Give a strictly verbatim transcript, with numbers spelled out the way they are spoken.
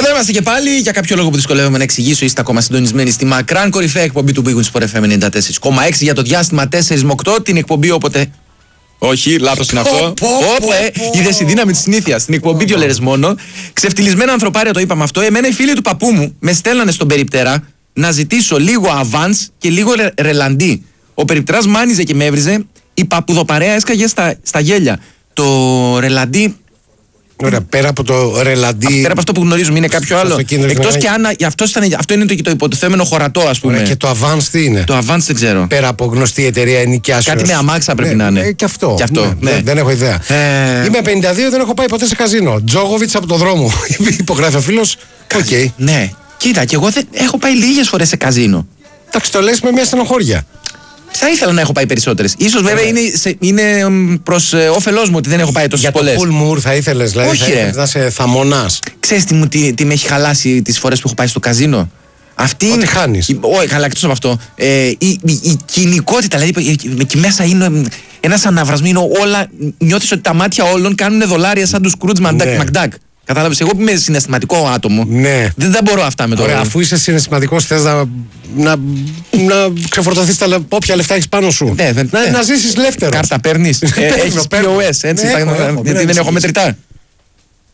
Εδώ είμαστε και πάλι. Για κάποιο λόγο που δυσκολεύομαι να εξηγήσω, είστε ακόμα συντονισμένοι στη μακράν κορυφαία εκπομπή του Big Win Sport εφ εμ ενενήντα τέσσερα κόμμα έξι για το διάστημα τέσσερα με οκτώ. Την εκπομπή όποτε. Όχι, λάθος είναι αυτό. Όπε, είδες η δύναμη της συνήθειας. Στην εκπομπή δύο λέρες μόνο. Ξεφτυλισμένα ανθρωπάρια το είπαμε αυτό. Εμένα οι φίλοι του παππού μου με στέλνανε στον περιπτέρα να ζητήσω λίγο avance και λίγο ρελαντί. Ο περιπτεράς μάνιζε και με έβριζε. Η παππουδοπαρέα έσκαγε στα, στα γέλια. Το ρελαντί. Ωραία, πέρα από το ρελαντί. Πέρα από αυτό που γνωρίζουμε, είναι κάποιο άλλο. Εκτός και αν. Αυτό, ήταν, αυτό είναι το, το υποτιθέμενο χωρατό, ας πούμε. Ωραία, και το Avance τι είναι? Το Avance δεν ξέρω. Πέρα από γνωστή εταιρεία ενοικιάσεως. Κάτι με αμάξα πρέπει ναι, να είναι. Ε, και αυτό. Και αυτό ναι, ναι. Δεν έχω ιδέα. Ε... Είμαι πενήντα δύο, δεν έχω πάει ποτέ σε καζίνο. Τζόγοβιτς από το δρόμο. Υπογράφει ο φίλος. Οκ. Okay. Ναι. Κοίτα, και εγώ δεν έχω πάει λίγες φορές σε καζίνο. Εντάξει, το λες με μια στενοχώρια. Θα ήθελα να έχω πάει περισσότερες. Ίσως βέβαια είναι, σε, είναι προς ε, όφελός μου ότι δεν έχω πάει τόσες πολλές. Για το full moor θα ήθελες, δηλαδή? Όχι, θα ήθελες να είσαι θαμονάς? Ξέρεις τι, τι, τι με έχει χαλάσει τις φορές που έχω πάει στο καζίνο? Αυτή ότι είναι. χάνεις. Όχι, καλά, εκτός από αυτό. Ε, η, η, η κοινικότητα, δηλαδή εκεί μέσα είναι ένας αναβρασμός. Όλα νιώθεις ότι τα μάτια όλων κάνουν δολάρια σαν του Scrooge McDuck. Κατάλαβες, εγώ που είμαι συναισθηματικό άτομο, ναι. δεν τα μπορώ αυτά με το. Ωραία, αφού είσαι συναισθηματικός, θες να, να, να ξεφορτωθείς τα όποια λεφτά έχεις πάνω σου. Ναι, δεν, να, ναι. να ζήσεις λεύτερος. Κάρτα παίρνεις, ε, έχεις πι ο ες, έτσι, ναι, τα, έχω, έχω, γιατί δεν έχω μετρητά.